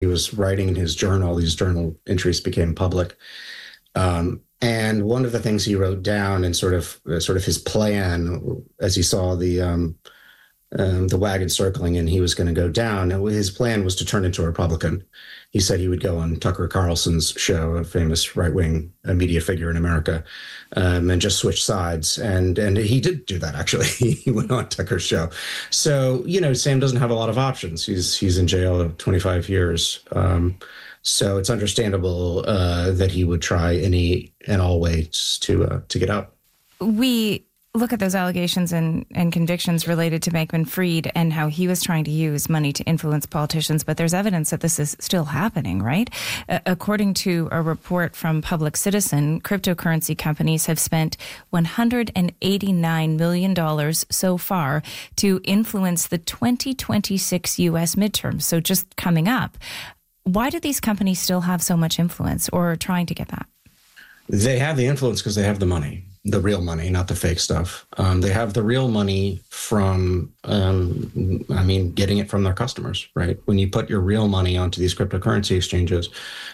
He was writing in his journal. These journal entries became public. And one of the things he wrote down and sort of his plan as he saw the wagon circling and he was going to go down. His plan was to turn into a Republican. He said he would go on Tucker Carlson's show, a famous right-wing media figure in America, and just switch sides. And he did do that, actually. He went on Tucker's show. So, Sam doesn't have a lot of options. He's in jail 25 years. So it's understandable that he would try any and all ways to get out. We look at those allegations and convictions related to Bankman-Fried and how he was trying to use money to influence politicians, but there's evidence that this is still happening, right? According to a report from Public Citizen, cryptocurrency companies have spent $189 million so far to influence the 2026 U.S. midterms, so just coming up. Why do these companies still have so much influence or are trying to get that? They have the influence because they have the money, the real money, not the fake stuff. They have the real money from, getting it from their customers, right? When you put your real money onto these cryptocurrency exchanges,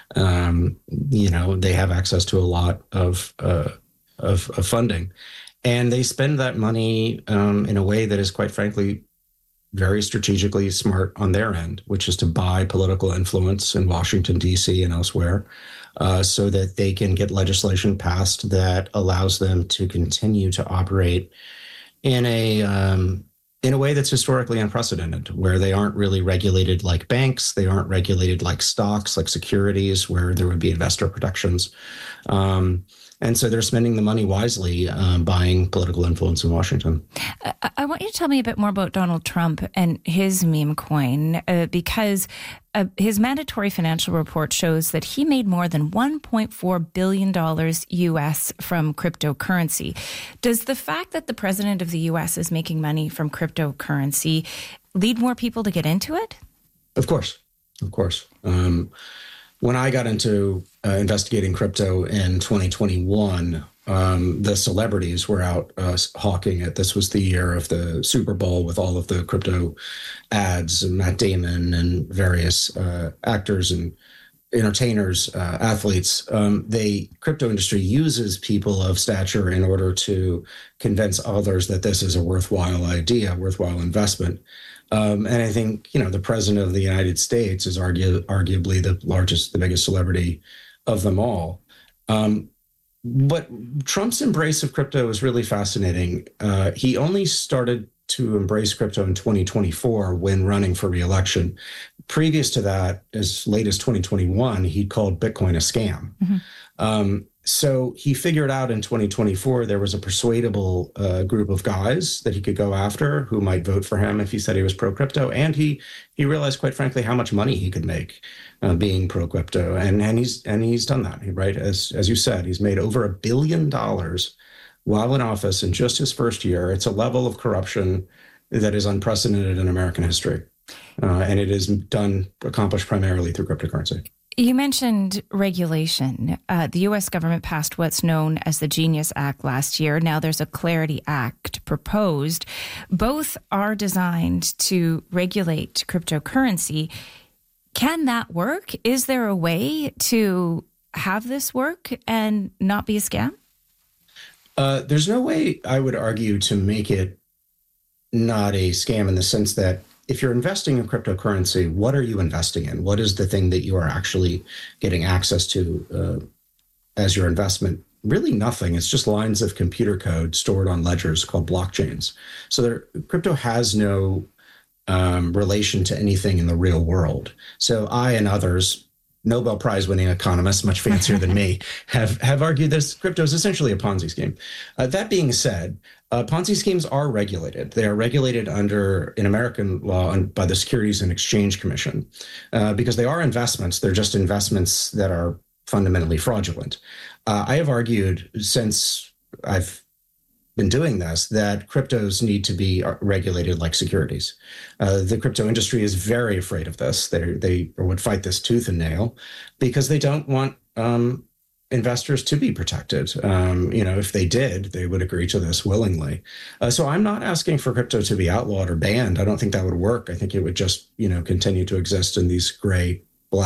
they have access to a lot of funding. And they spend that money in a way that is, quite frankly, very strategically smart on their end, which is to buy political influence in Washington, D.C. and elsewhere, so that they can get legislation passed that allows them to continue to operate in a way that's historically unprecedented, where they aren't really regulated like banks, they aren't regulated like stocks, like securities, where there would be investor protections. And so they're spending the money wisely, buying political influence in Washington. I want you to tell me a bit more about Donald Trump and his meme coin, because his mandatory financial report shows that he made more than $1.4 billion U.S. from cryptocurrency. Does the fact that the president of the U.S. is making money from cryptocurrency lead more people to get into it? Of course. When I got into investigating crypto in 2021, the celebrities were out hawking it. This was the year of the Super Bowl with all of the crypto ads, and Matt Damon and various actors and entertainers, athletes. The crypto industry uses people of stature in order to convince others that this is a worthwhile idea, worthwhile investment. And I think, the president of the United States is arguably the biggest celebrity of them all. But Trump's embrace of crypto is really fascinating. He only started to embrace crypto in 2024 when running for re-election. Previous to that, as late as 2021, he called Bitcoin a scam. Mm-hmm. So he figured out in 2024 there was a persuadable group of guys that he could go after who might vote for him if he said he was pro-crypto. And he realized, quite frankly, how much money he could make being pro-crypto. And he's done that, right? As you said, he's made over $1 billion while in office in just his first year. It's a level of corruption that is unprecedented in American history. And it is accomplished primarily through cryptocurrency. You mentioned regulation. The U.S. government passed what's known as the Genius Act last year. Now there's a Clarity Act proposed. Both are designed to regulate cryptocurrency. Can that work? Is there a way to have this work and not be a scam? There's no way, I would argue, to make it not a scam in the sense that if you're investing in cryptocurrency, what are you investing in? What is the thing that you are actually getting access to as your investment? Really nothing. It's just lines of computer code stored on ledgers called blockchains. So crypto has no relation to anything in the real world. So I and others, Nobel Prize winning economists, much fancier than me, have argued that crypto is essentially a Ponzi scheme. That being said, Ponzi schemes are regulated. They are regulated in American law by the Securities and Exchange Commission because they are investments. They're just investments that are fundamentally fraudulent. I have argued since I've been doing this that cryptos need to be regulated like securities. The crypto industry is very afraid of this. They would fight this tooth and nail because they don't want investors to be protected. If they did, they would agree to this willingly. So I'm not asking for crypto to be outlawed or banned. I don't think that would work. I think it would just, continue to exist in these gray